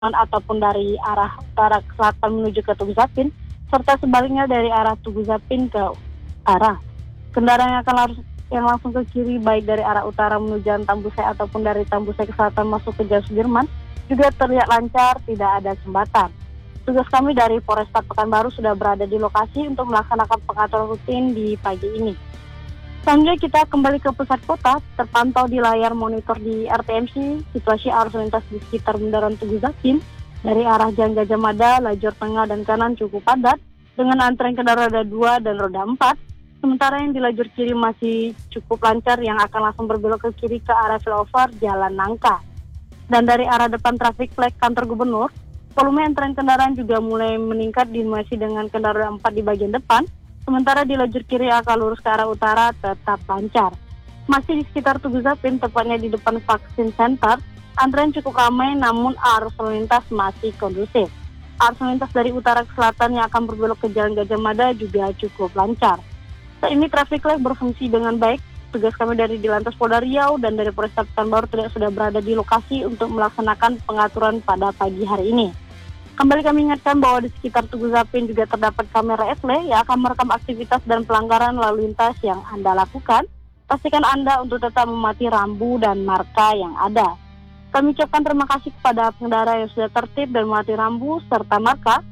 ataupun dari arah utara ke selatan menuju ke Tugu Zapin, serta sebaliknya dari arah Tugu Zapin ke arah. Kendaraan yang langsung ke kiri baik dari arah utara menuju Jalan Tambusai ataupun dari Tambusai ke selatan masuk ke Jalan Sudirman juga terlihat lancar, tidak ada sumbatan. Tugas kami dari Polresta Pekanbaru sudah berada di lokasi untuk melaksanakan pengaturan rutin di pagi ini. Selanjutnya kita kembali ke pusat kota, terpantau di layar monitor di RTMC, situasi arus lintas di sekitar bundaran Tugu Zapin, dari arah Jalan Gajah Mada, lajur tengah dan kanan cukup padat, dengan antrean kendaraan roda 2 dan roda 4, sementara yang di lajur kiri masih cukup lancar yang akan langsung berbelok ke kiri ke arah flyover Jalan Nangka. Dan dari arah depan traffic flag kantor gubernur, volume antrean kendaraan juga mulai meningkat didominasi dengan kendaraan 4 di bagian depan, sementara di lajur kiri akan lurus ke arah utara tetap lancar. Masih di sekitar Tugu Zapin, tepatnya di depan vaksin center, antrean cukup ramai namun arus lalu lintas masih kondusif. Arus lalu lintas dari utara ke selatan yang akan berbelok ke Jalan Gajah Mada juga cukup lancar. Saat ini traffic light berfungsi dengan baik. Tugas kami dari Dilantas Polda Riau dan dari Polresta Pekanbaru sudah berada di lokasi untuk melaksanakan pengaturan pada pagi hari ini. Kembali kami ingatkan bahwa di sekitar Tugu Zapin juga terdapat kamera etle yang akan merekam aktivitas dan pelanggaran lalu lintas yang Anda lakukan. Pastikan Anda untuk tetap mematuhi rambu dan marka yang ada. Kami ucapkan terima kasih kepada pengendara yang sudah tertib dan mematuhi rambu serta marka.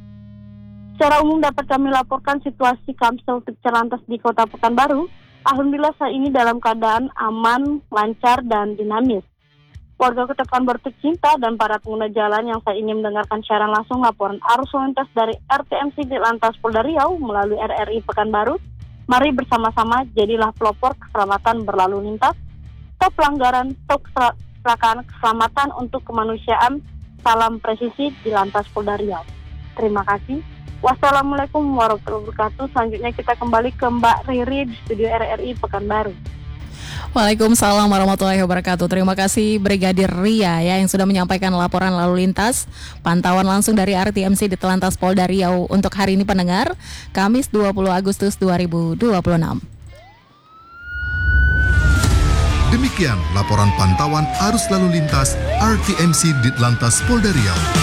Secara umum dapat kami laporkan situasi Kamsel Lantas di Kota Pekanbaru. Alhamdulillah saat ini dalam keadaan aman, lancar, dan dinamis. Warga Kota Pekanbaru tercinta dan para pengguna jalan yang saat ini mendengarkan siaran langsung laporan arus lalu lintas dari RTMC Ditlantas Polda Riau melalui RRI Pekanbaru. Mari bersama-sama jadilah pelopor keselamatan berlalu lintas, stop pelanggaran, stop kecelakaan, keselamatan untuk kemanusiaan. Salam presisi Ditlantas Polda Riau. Terima kasih. Wassalamualaikum warahmatullahi wabarakatuh. Selanjutnya kita kembali ke Mbak Riri di studio RRI Pekanbaru. Waalaikumsalam warahmatullahi wabarakatuh. Terima kasih Brigadir Ria yang sudah menyampaikan laporan lalu lintas pantauan langsung dari RTMC Ditlantas Polda Riau untuk hari ini pendengar, Kamis 20 Agustus 2026. Demikian laporan pantauan arus lalu lintas RTMC Ditlantas Polda Riau.